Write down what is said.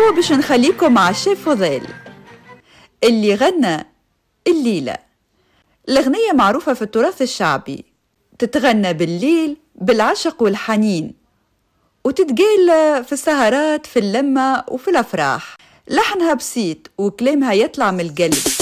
توا باش نخليكم مع الشيف فضيل اللي غنى الليلة. الأغنية معروفة في التراث الشعبي، تتغنى بالليل بالعشق والحنين، وتتقال في السهرات في اللمة وفي الأفراح. لحنها بسيط وكلامها يطلع من القلب.